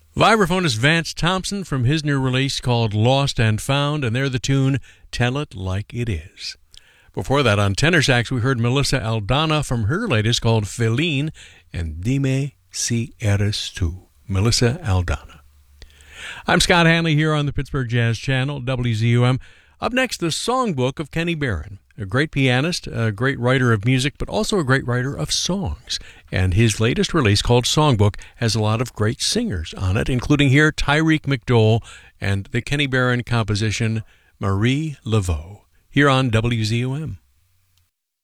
Vibraphonist Vance Thompson from his new release called Lost and Found, and they're the tune Tell It Like It Is. Before that, on tenor sax, we heard Melissa Aldana from her latest called Feline and Dime Si Eres Tu. Melissa Aldana. I'm Scott Hanley here on the Pittsburgh Jazz Channel, WZUM. Up next, the Songbook of Kenny Barron, a great pianist, a great writer of music, but also a great writer of songs. And his latest release, called Songbook, has a lot of great singers on it, including here Tyreek McDowell and the Kenny Barron composition Marie Laveau, here on WZUM.